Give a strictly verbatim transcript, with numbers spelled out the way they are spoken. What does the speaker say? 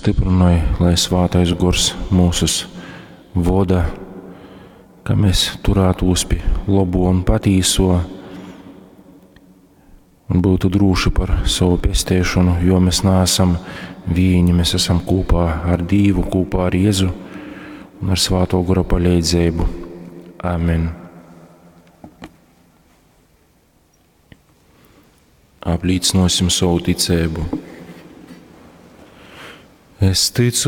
stiprināja, lai svātais gurs mūsus voda, ka mēs turētos pie labo un patīso un būtu droši par savu pestēšanu, jo mēs neesam vieni, mēs esam kopā ar Dievu, kopā ar Jēzu un ar svāto gara palīdzību. Amen. Apliecinosim savu ticību. Es ticu